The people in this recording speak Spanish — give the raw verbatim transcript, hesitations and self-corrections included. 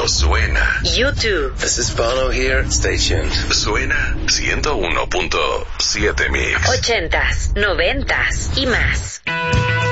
suena. YouTube. This is Bono here. Stay tuned. Suena ciento uno punto siete Mix. Ochentas, noventas y más.